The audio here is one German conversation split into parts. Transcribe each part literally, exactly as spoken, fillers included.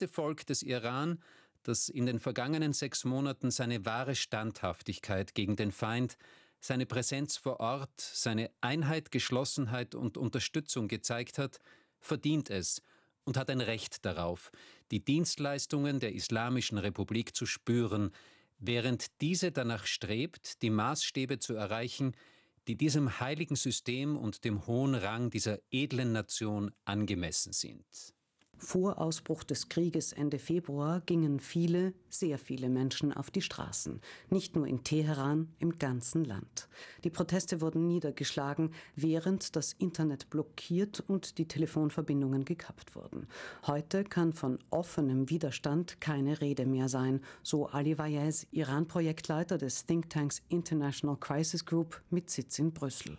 gesamte Volk des Iran, das in den vergangenen sechs Monaten seine wahre Standhaftigkeit gegen den Feind, seine Präsenz vor Ort, seine Einheit, Geschlossenheit und Unterstützung gezeigt hat, verdient es und hat ein Recht darauf, die Dienstleistungen der Islamischen Republik zu spüren, während diese danach strebt, die Maßstäbe zu erreichen, die diesem heiligen System und dem hohen Rang dieser edlen Nation angemessen sind. Vor Ausbruch des Krieges Ende Februar gingen viele, sehr viele Menschen auf die Straßen. Nicht nur in Teheran, im ganzen Land. Die Proteste wurden niedergeschlagen, während das Internet blockiert und die Telefonverbindungen gekappt wurden. Heute kann von offenem Widerstand keine Rede mehr sein, so Ali Vaez, Iran-Projektleiter des Thinktanks International Crisis Group mit Sitz in Brüssel.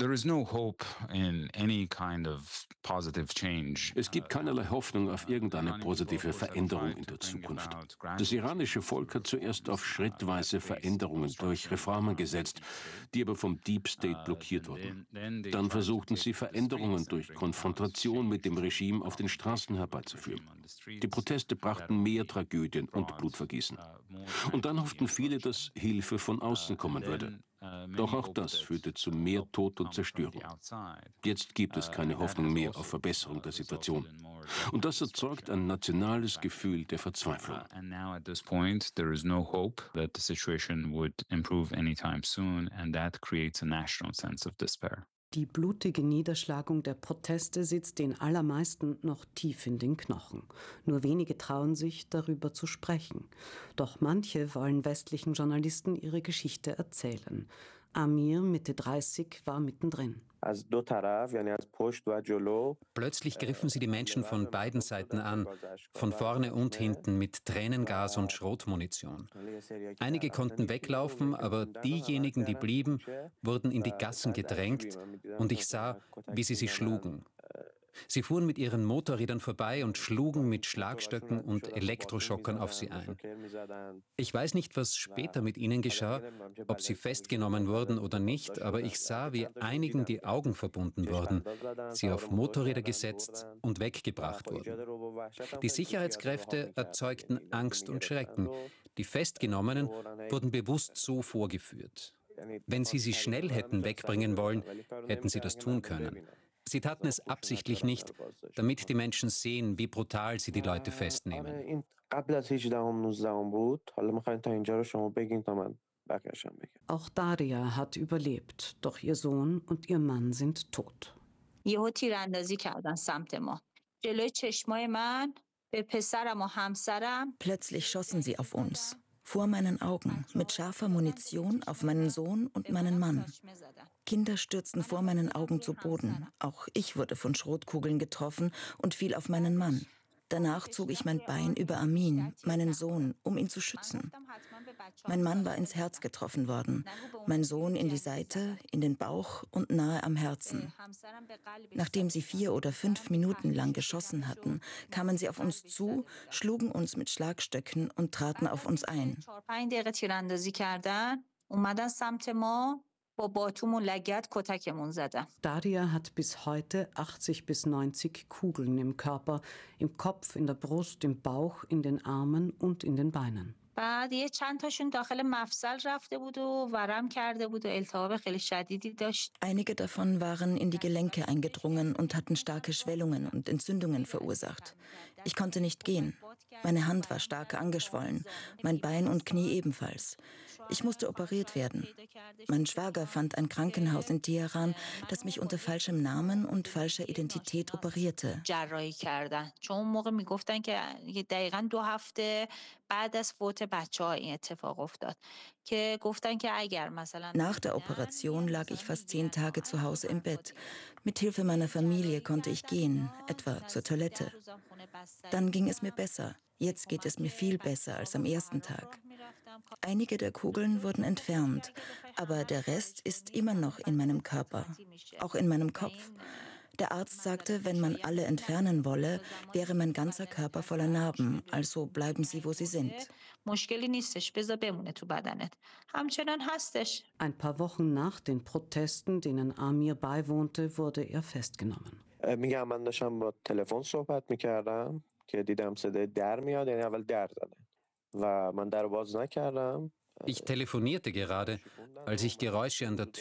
Es gibt keinerlei Hoffnung auf irgendeine positive Veränderung in der Zukunft. Das iranische Volk hat zuerst auf schrittweise Veränderungen durch Reformen gesetzt, die aber vom Deep State blockiert wurden. Dann versuchten sie, Veränderungen durch Konfrontation mit dem Regime auf den Straßen herbeizuführen. Die Proteste brachten mehr Tragödien und Blutvergießen. Und dann hofften viele, dass Hilfe von außen kommen würde. Doch auch das führte zu mehr Tod und Zerstörung. Jetzt gibt es keine Hoffnung mehr auf Verbesserung der Situation. Und das erzeugt ein nationales Gefühl der Verzweiflung. Die blutige Niederschlagung der Proteste sitzt den allermeisten noch tief in den Knochen. Nur wenige trauen sich, darüber zu sprechen. Doch manche wollen westlichen Journalisten ihre Geschichte erzählen. Amir, Mitte dreißig, war mittendrin. Plötzlich griffen sie die Menschen von beiden Seiten an, von vorne und hinten mit Tränengas und Schrotmunition. Einige konnten weglaufen, aber diejenigen, die blieben, wurden in die Gassen gedrängt und ich sah, wie sie sich schlugen. Sie fuhren mit ihren Motorrädern vorbei und schlugen mit Schlagstöcken und Elektroschockern auf sie ein. Ich weiß nicht, was später mit ihnen geschah, ob sie festgenommen wurden oder nicht, aber ich sah, wie einigen die Augen verbunden wurden, sie auf Motorräder gesetzt und weggebracht wurden. Die Sicherheitskräfte erzeugten Angst und Schrecken. Die Festgenommenen wurden bewusst so vorgeführt. Wenn sie sie schnell hätten wegbringen wollen, hätten sie das tun können. Sie taten es absichtlich nicht, damit die Menschen sehen, wie brutal sie die Leute festnehmen. Auch Daria hat überlebt, doch ihr Sohn und ihr Mann sind tot. Plötzlich schossen sie auf uns. Vor meinen Augen, mit scharfer Munition auf meinen Sohn und meinen Mann. Kinder stürzten vor meinen Augen zu Boden. Auch ich wurde von Schrotkugeln getroffen und fiel auf meinen Mann. Danach zog ich mein Bein über Amin, meinen Sohn, um ihn zu schützen. Mein Mann war ins Herz getroffen worden, mein Sohn in die Seite, in den Bauch und nahe am Herzen. Nachdem sie vier oder fünf Minuten lang geschossen hatten, kamen sie auf uns zu, schlugen uns mit Schlagstöcken und traten auf uns ein. Daria hat bis heute achtzig bis neunzig Kugeln im Körper, im Kopf, in der Brust, im Bauch, in den Armen und in den Beinen. بعد یه چند تاشون داخل مفصل رفته بود و ورم کرده بود و التهاب خیلی شدیدی داشت. Einige davon waren in die Gelenke eingedrungen und hatten starke Schwellungen und Entzündungen verursacht. Ich konnte nicht gehen. Meine Hand war stark angeschwollen, mein Bein und Knie ebenfalls. Ich musste operiert werden. Mein Schwager fand ein Krankenhaus in Teheran, das mich unter falschem Namen und falscher Identität operierte. جراحی کردن. چون اون موقع میگفتن که دقیقاً دو هفته بعد از فوت بچه‌ها این اتفاق افتاد. که گفتن که اگر مثلا Nach der Operation lag ich fast zehn Tage zu Hause im Bett. Mit Hilfe meiner Familie konnte ich gehen, etwa zur Toilette. Dann ging es mir besser. Jetzt geht es mir viel besser als am ersten Tag. Einige der Kugeln wurden entfernt, aber der Rest ist immer noch in meinem Körper, auch in meinem Kopf. Der Arzt sagte, wenn man alle entfernen wolle, wäre mein ganzer Körper voller Narben, also bleiben sie, wo sie sind. Ein paar Wochen nach den Protesten, denen Amir beiwohnte, wurde er festgenommen. Ich telefonierte gerade, als ich Geräusche an der